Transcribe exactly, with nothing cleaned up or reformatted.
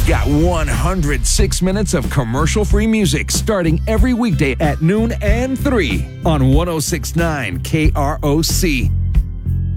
We've got one hundred six minutes of commercial-free music starting every weekday at noon and three on one oh six point nine K R O C.